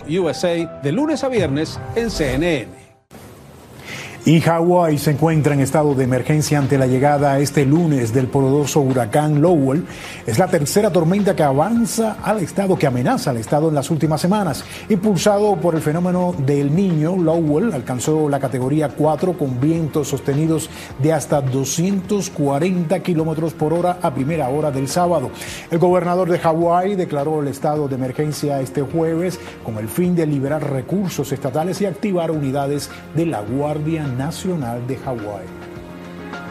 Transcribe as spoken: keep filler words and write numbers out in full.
U S A de lunes a viernes en C N N. Y Hawái se encuentra en estado de emergencia ante la llegada este lunes del poderoso huracán Lowell. Es la tercera tormenta que avanza al estado, que amenaza al estado en las últimas semanas. Impulsado por el fenómeno del Niño, Lowell alcanzó la categoría cuatro con vientos sostenidos de hasta doscientos cuarenta kilómetros por hora a primera hora del sábado. El gobernador de Hawái declaró el estado de emergencia este jueves con el fin de liberar recursos estatales y activar unidades de la Guardia Nacional de Hawái.